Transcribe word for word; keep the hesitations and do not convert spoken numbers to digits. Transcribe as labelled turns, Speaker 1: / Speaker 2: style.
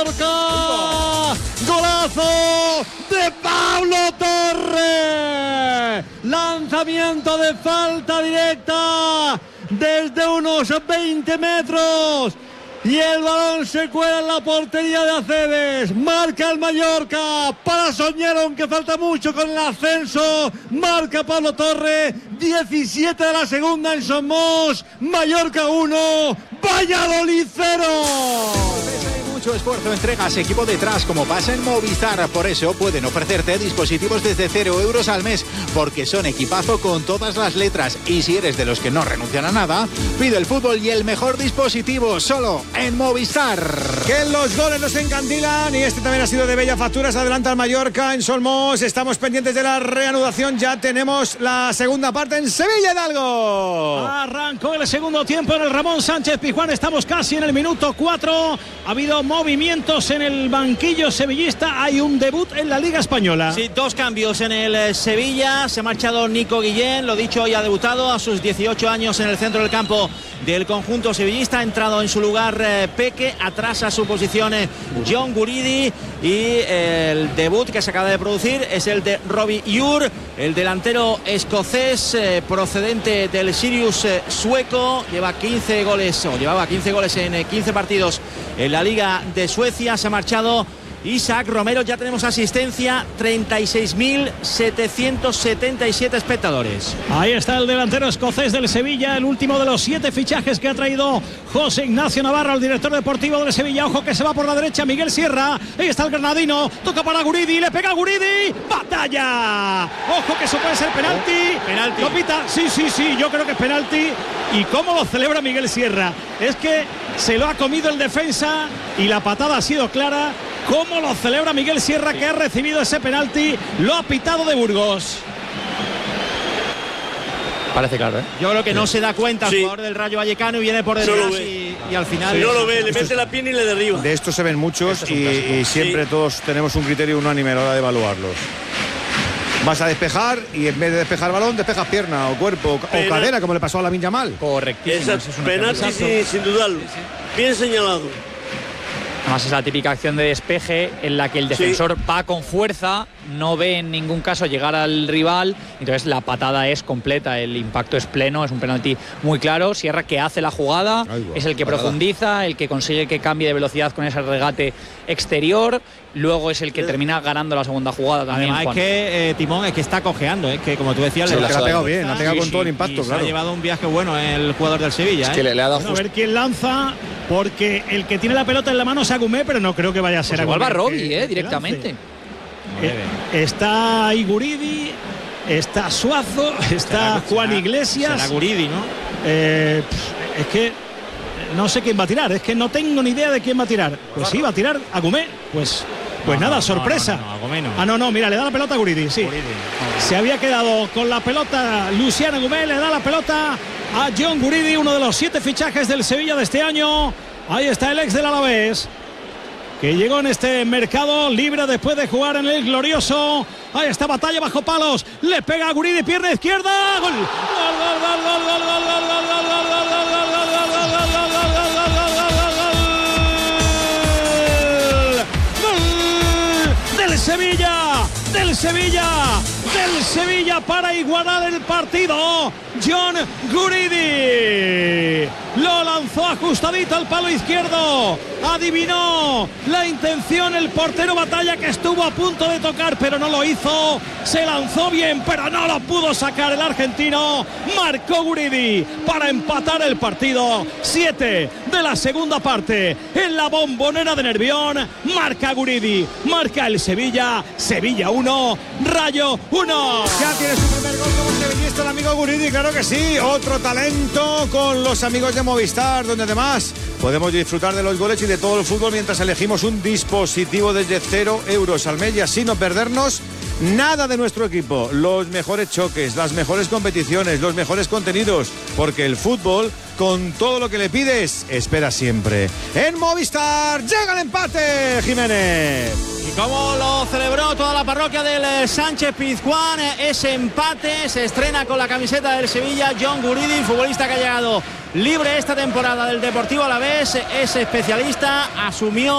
Speaker 1: Mallorca. Golazo de Pablo Torre. Lanzamiento de falta directa desde unos veinte metros. Y el balón se cuela en la portería de Aceves. Marca el Mallorca. Para soñar, aunque falta mucho con el ascenso. Marca Pablo Torre. diecisiete de la segunda en Somos. Mallorca uno. Valladolid cero.
Speaker 2: Mucho esfuerzo entregas equipo detrás, como pasa en Movistar. Por eso pueden ofrecerte dispositivos desde cero euros al mes, porque son equipazo con todas las letras. Y si eres de los que no renuncian a nada, pide el fútbol y el mejor dispositivo solo en Movistar.
Speaker 3: Que los goles nos encandilan y este también ha sido de bella factura. Se adelanta el Mallorca en Solmos. Estamos pendientes de la reanudación. Ya tenemos la segunda parte en Sevilla Hidalgo.
Speaker 4: Arrancó el segundo tiempo en el Ramón Sánchez Pizjuán. Estamos casi en el minuto cuatro. Ha habido movimientos en el banquillo sevillista. Hay un debut en la Liga Española.
Speaker 5: Sí, dos cambios en el Sevilla. Se ha marchado Nico Guillén, lo dicho, hoy ha debutado a sus dieciocho años en el centro del campo del conjunto sevillista. Ha entrado en su lugar eh, Peque, atrás a su posición eh, John Guridi, y eh, el debut que se acaba de producir es el de Robbie Ure, el delantero escocés eh, procedente del Sirius eh, sueco. Lleva quince goles, o llevaba quince goles en eh, quince partidos en la Liga de Suecia. Se ha marchado Isaac Romero. Ya tenemos asistencia, treinta y seis mil setecientos setenta y siete espectadores.
Speaker 4: Ahí está el delantero escocés del Sevilla, el último de los siete fichajes que ha traído José Ignacio Navarro, el director deportivo del Sevilla. Ojo que se va por la derecha Miguel Sierra. Ahí está el granadino, toca para Guridi, le pega a Guridi, batalla. Ojo que eso puede ser penalti.
Speaker 5: Oh, penalti.
Speaker 4: Lo pita, sí, sí, sí, yo creo que es penalti. ¿Y cómo lo celebra Miguel Sierra? Es que se lo ha comido el defensa y la patada ha sido clara. ¿Cómo lo celebra Miguel Sierra, que ha recibido ese penalti? Lo ha pitado de Burgos.
Speaker 6: Parece claro, ¿eh?
Speaker 5: Yo creo que sí. No se da cuenta el
Speaker 7: sí.
Speaker 5: jugador del Rayo Vallecano y viene por detrás y, y al final...
Speaker 7: Sí, no lo ve, le mete la pierna y le derriba.
Speaker 3: De estos se ven muchos y, y siempre sí. Todos tenemos un criterio unánime a la hora de evaluarlos. Vas a despejar y en vez de despejar balón, despejas pierna o cuerpo Pena. o cadera, como le pasó a Lamine Yamal.
Speaker 6: Correctísimo.
Speaker 7: Esa es penalti sin, sin dudarlo. Sí, sí. Bien señalado.
Speaker 6: Además es la típica acción de despeje en la que el defensor sí. va con fuerza, no ve en ningún caso llegar al rival, entonces la patada es completa, el impacto es pleno, es un penalti muy claro. Sierra, que hace la jugada, Ay, es el que parada. profundiza, el que consigue que cambie de velocidad con ese regate exterior, luego es el que termina ganando la segunda jugada también.
Speaker 5: Además
Speaker 6: Juan.
Speaker 5: es que eh, Timón es que está cojeando, es que como tú decías,
Speaker 3: sí,
Speaker 5: le
Speaker 3: la ha pegado bien, ha pegado
Speaker 5: sí,
Speaker 3: con
Speaker 5: sí,
Speaker 3: todo el impacto,
Speaker 5: y
Speaker 3: claro.
Speaker 5: Se ha llevado un viaje bueno el jugador del Sevilla.
Speaker 6: Es
Speaker 5: ¿eh?
Speaker 6: que le, le ha dado
Speaker 4: bueno,
Speaker 6: justo.
Speaker 4: A ver quién lanza, porque el que tiene la pelota en la mano es Agumé, pero no creo que vaya a ser
Speaker 6: pues Agumé. Igual va Robbie,
Speaker 4: eh,
Speaker 6: directamente.
Speaker 4: Eh, está Iguridi, está Suazo, está Juan
Speaker 5: será,
Speaker 4: Iglesias.
Speaker 5: Será Guridi, ¿no?
Speaker 4: Eh, es que no sé quién va a tirar, es que no tengo ni idea de quién va a tirar. Pues sí, va a tirar Agumé, pues... Pues no, nada, no, sorpresa.
Speaker 5: No, no, no, no,
Speaker 4: ah, no, no, mira, le da la pelota a Guridi, sí. Guridi. Se había quedado con la pelota Luciano Agumé, le da la pelota a John Guridi, uno de los siete fichajes del Sevilla de este año. Ahí está el ex del Alavés, que llegó en este mercado libre después de jugar en el glorioso. Ahí está, batalla bajo palos, le pega a Guridi, pierna izquierda, gol. Gol, gol, gol, gol, gol, gol, gol, gol, gol, gol, gol, gol, gol, gol, gol, gol, gol, gol, gol. Del Sevilla, del Sevilla, del Sevilla para igualar el partido. John Guridi lo lanzó ajustadito al palo izquierdo. Adivinó la intención el portero Batalla, que estuvo a punto de tocar, pero no lo hizo. Se lanzó bien, pero no lo pudo sacar el argentino. Marcó Guridi para empatar el partido. Siete de la segunda parte en la Bombonera de Nervión. Marca Guridi, marca el Sevilla. Sevilla uno, Rayo uno.
Speaker 3: Ya tiene su primer gol como sevillista el amigo Guridi, claro que sí. Otro talento con los amigos de Movistar, donde además podemos disfrutar de los goles y de todo el fútbol mientras elegimos un dispositivo desde cero euros al mes, y así no perdernos nada de nuestro equipo. Los mejores choques, las mejores competiciones, los mejores contenidos, porque el fútbol, con todo lo que le pides, espera siempre. En Movistar llega el empate, Jiménez.
Speaker 5: Y cómo lo celebró toda la parroquia del Sánchez Pizjuán, ese empate. Se estrena con la camiseta del Sevilla John Guridi, futbolista que ha llegado libre esta temporada del Deportivo Alavés, es especialista, asumió